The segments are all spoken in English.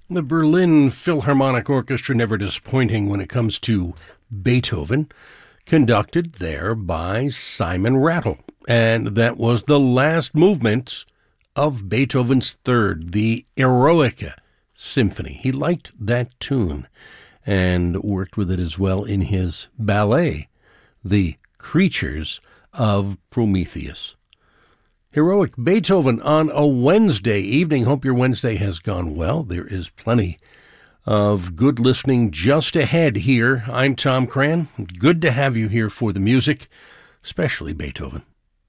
The Berlin Philharmonic Orchestra, never disappointing when it comes to Beethoven, conducted there by Simon Rattle. And that was the last movement of Beethoven's third, the Eroica Symphony. He liked that tune and worked with it as well in his ballet, The Creatures of Prometheus. Heroic Beethoven on a Wednesday evening. Hope your Wednesday has gone well. There is plenty of good listening just ahead here. I'm Tom Cran. Good to have you here for the music, especially Beethoven.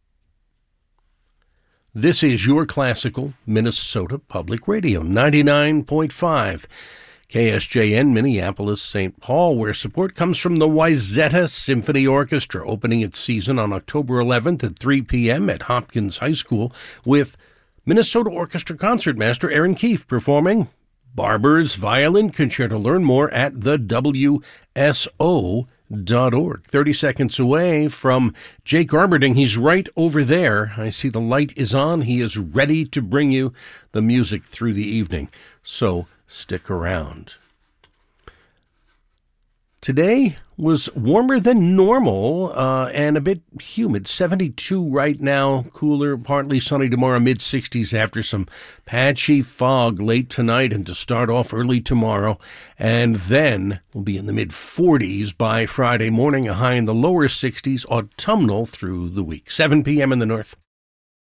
This is your classical Minnesota Public Radio, 99.5 KSJN, Minneapolis, St. Paul, where support comes from the Wayzata Symphony Orchestra, opening its season on October 11th at 3 p.m. at Hopkins High School, with Minnesota Orchestra Concertmaster Aaron Keefe performing Barber's Violin Concerto. Learn more at the WSO.org. 30 seconds away from Jake Arberding. He's right over there. I see the light is on. He is ready to bring you the music through the evening. So stick around. Today was warmer than normal and a bit humid. 72 right now, cooler, partly sunny tomorrow, mid-60s after some patchy fog late tonight and to start off early tomorrow. And then we'll be in the mid-40s by Friday morning, a high in the lower 60s, autumnal through the week. 7 p.m. in the north.